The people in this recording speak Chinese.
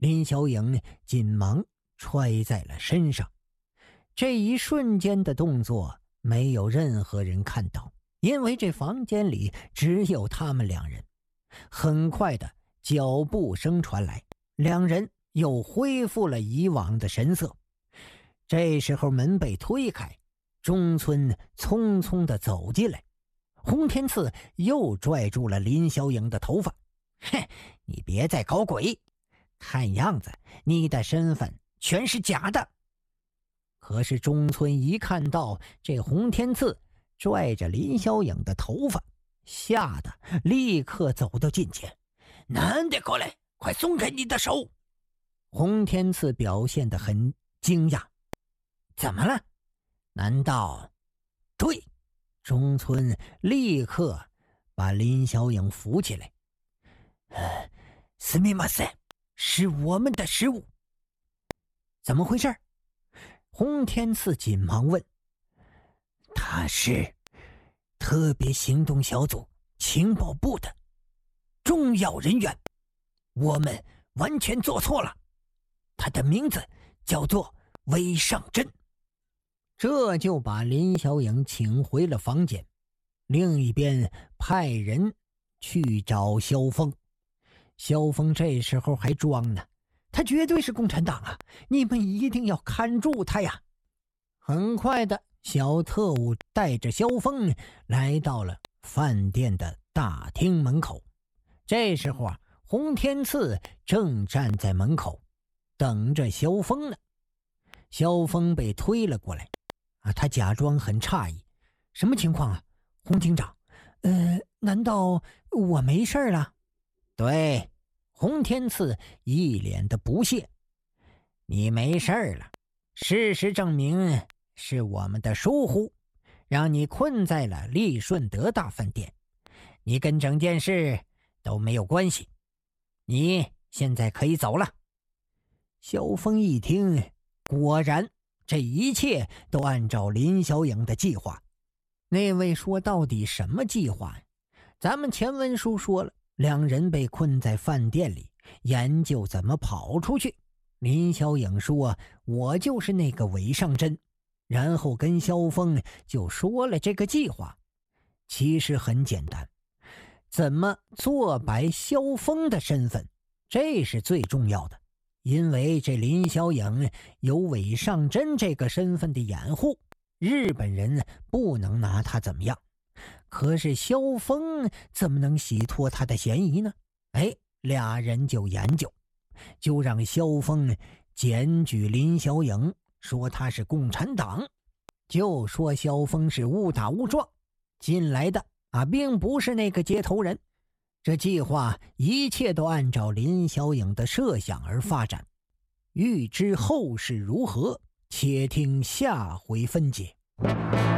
林小影紧忙揣在了身上。这一瞬间的动作没有任何人看到，因为这房间里只有他们两人。很快的脚步声传来，两人又恢复了以往的神色。这时候门被推开，中村匆匆地走进来。洪天赐又拽住了林小影的头发：“哼，你别再搞鬼，看样子你的身份全是假的。”可是中村一看到这洪天赐拽着林小影的头发，吓得立刻走到近前：“男的过来，快松开你的手！”洪天赐表现得很惊讶：“怎么了？难道……”对，中村立刻把林小影扶起来：“すみません，是我们的失误。”怎么回事？洪天赐紧忙问。他是特别行动小组情报部的重要人员，我们完全做错了，他的名字叫做韦尚真。这就把林小影请回了房间。另一边派人去找萧峰。萧峰这时候还装呢，他绝对是共产党啊，你们一定要看住他呀。很快的，小特务带着萧峰来到了饭店的大厅门口。这时候啊，洪天赐正站在门口等着萧峰呢。萧峰被推了过来他假装很诧异：“什么情况啊，洪警长？难道我没事了？”对，洪天赐一脸的不屑：“你没事了，事实证明是我们的疏忽，让你困在了利顺德大饭店，你跟整件事都没有关系，你现在可以走了。”萧峰一听，果然这一切都按照林小影的计划。那位说到底什么计划呀？咱们前文书说了，两人被困在饭店里，研究怎么跑出去。林小影说：“我就是那个韦尚真。”然后跟萧峰就说了这个计划。其实很简单，怎么做白萧峰的身份，这是最重要的。因为这林小影有韦尚真这个身份的掩护，日本人不能拿他怎么样。可是萧峰怎么能洗脱他的嫌疑呢？俩人就研究，就让萧峰检举林小影，说他是共产党，就说萧峰是误打误撞进来的并不是那个接头人。这计划一切都按照林小影的设想而发展。欲知后事如何，且听下回分解。